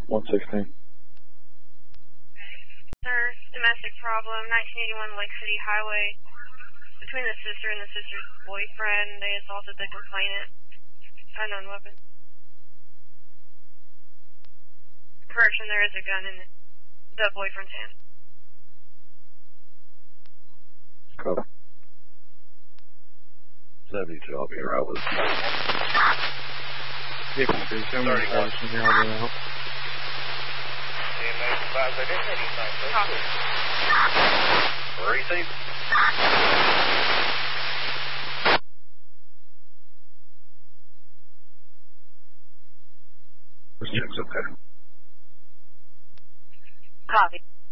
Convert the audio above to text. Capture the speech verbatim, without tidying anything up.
one sixteen. Sir, domestic problem, nineteen eighty-one Lake City Highway. Between the sister and the sister's boyfriend, they assaulted the complainant. Unknown weapon. Correction, there is a gun in the boyfriend's hand. Cover. seventy-two, I'll be here. I was. fifty-three, somewhere across from the other out. Receive. Check's okay. Copy.